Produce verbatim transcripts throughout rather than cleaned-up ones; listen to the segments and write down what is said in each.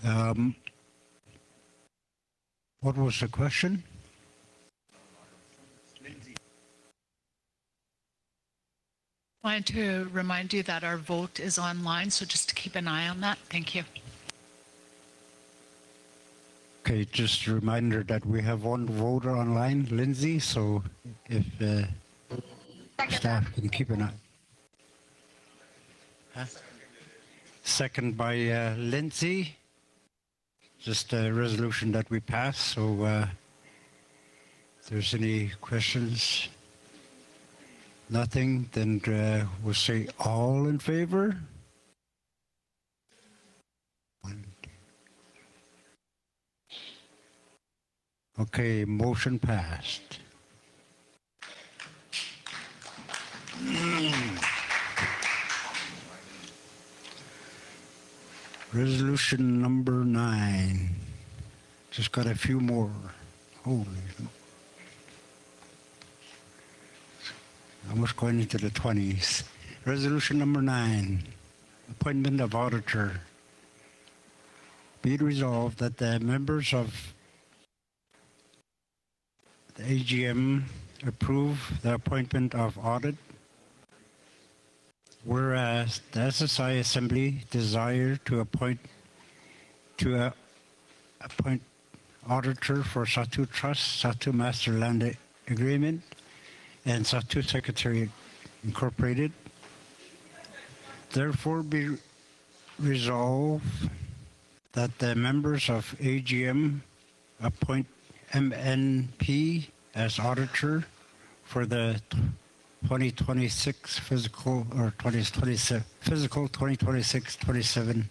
Um, what was the question? Wanted to remind you that our vote is online, so just to keep an eye on that. Thank you. Okay, just a reminder that we have one voter online, Lindsay, so if uh, staff can keep an eye. Huh? Second by uh, Lindsay. Just a resolution that we passed, so uh, if there's any questions, nothing, then uh, we'll say all in favor. One. Okay, motion passed. Resolution number nine. Just got a few more. Holy. Almost going into the twenties. Resolution number nine. Appointment of auditor. Be it resolved that the members of the A G M approve the appointment of audit, whereas the S S I Assembly desire to appoint to a, appoint auditor for Satu Trust, Satu Master Land Agreement, and Satu Secretariat Incorporated. Therefore, be resolved that the members of A G M appoint M N P as auditor for the twenty twenty-six physical or twenty twenty-seven physical twenty twenty-six twenty-seven.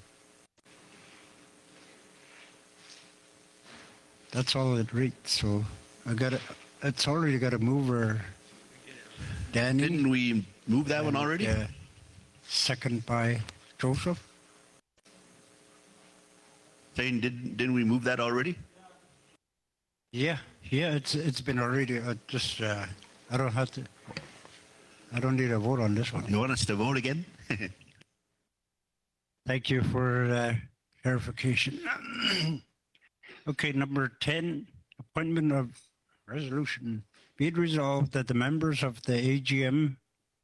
That's all it reads. So I got it. It's already got a mover. Danny. Didn't we move that and, one already? Uh, second by Joseph. Saying, didn't didn't we move that already? Yeah, yeah. It's it's been already. Uh, just uh, I don't have to. I don't need a vote on this one. You want us to vote again? Thank you for uh, clarification. Okay, number ten, appointment of resolution. Be it resolved that the members of the A G M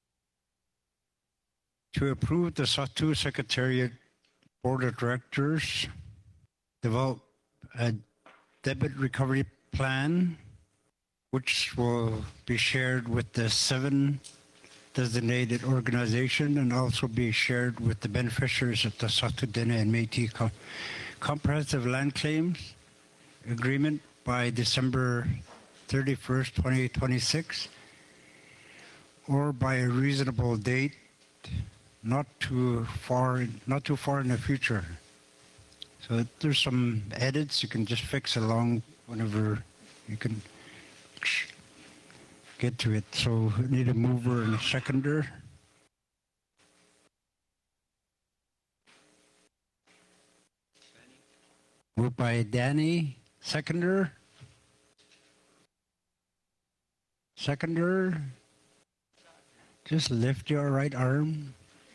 to approve the Satu Secretariat Board of Directors develop a debit recovery plan, which will be shared with the seven designated organization and also be shared with the beneficiaries of the Satu Dene and Métis Com- Comprehensive Land Claims Agreement by December thirty-first, twenty twenty-six, or by a reasonable date, not too far, not too far in the future. So there's some edits you can just fix along whenever you can get to it. So we need a mover and a seconder. Moved by Danny, seconder. Seconder. Just lift your right arm.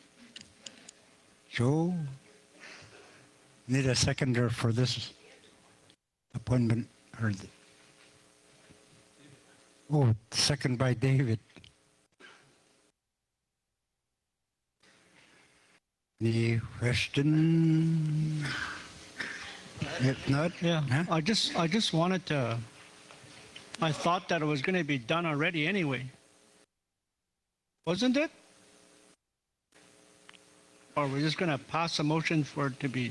Joe. Need a seconder for this appointment. Or the, oh, second by David. Any question? If not, yeah. Huh? I just I just wanted to. I thought that it was going to be done already anyway. Wasn't it? Or we're just going to pass a motion for it to be.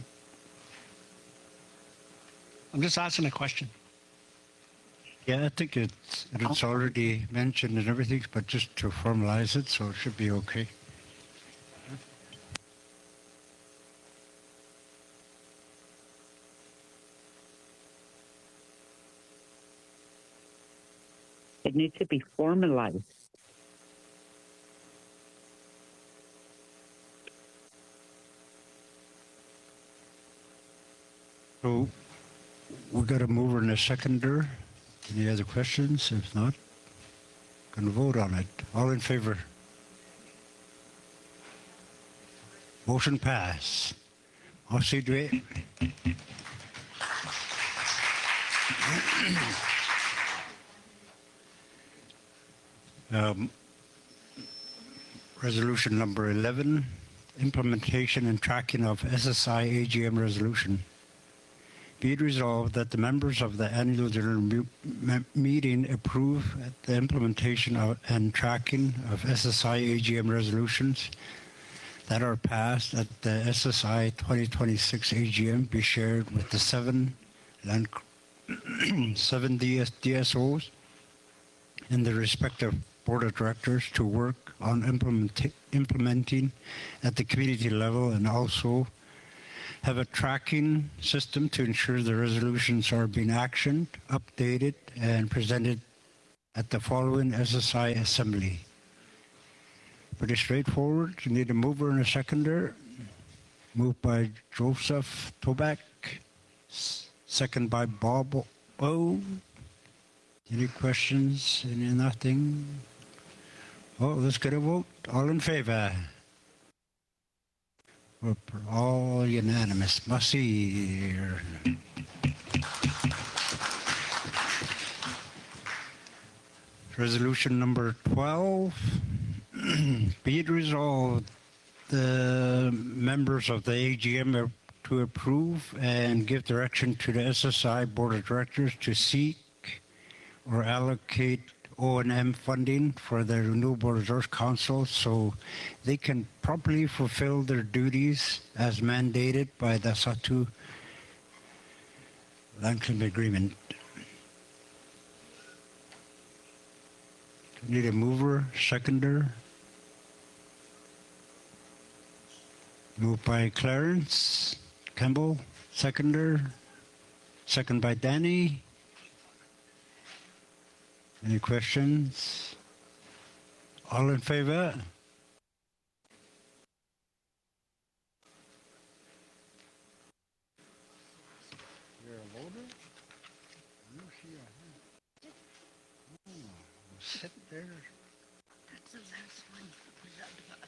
I'm just asking a question. Yeah, I think it's it's already mentioned and everything, but just to formalize it, so it should be okay. It needs to be formalized. So we got a mover and a seconder. Any other questions? If not, going to vote on it. All in favor? Motion pass. I'll see you. Um, Resolution number eleven, implementation and tracking of S S I A G M resolution. Be it resolved that the members of the annual general mu- me- meeting approve the implementation of, and tracking of S S I A G M resolutions that are passed at the S S I twenty twenty-six A G M be shared with the seven land, seven D S, D S Os and the respective board of directors to work on implement, implementing at the community level, and also have a tracking system to ensure the resolutions are being actioned, updated, and presented at the following S S I assembly. Pretty straightforward. You need a mover and a seconder. Moved by Joseph Toback, s- second by Bob O. Any questions? Any nothing? Oh, let's get a vote. All in favor? We're all unanimous. Must see. Resolution number twelve. Be it resolved, the members of the A G M are to approve and give direction to the S S I Board of Directors to seek or allocate O and M funding for the Renewable Resource Council so they can properly fulfill their duties as mandated by the Satu Land Claim Agreement. Need a mover, seconder. Moved by Clarence Campbell, seconder. Second by Danny. Any questions? All in favor? You're a voter? No, she are. Oh, sit there.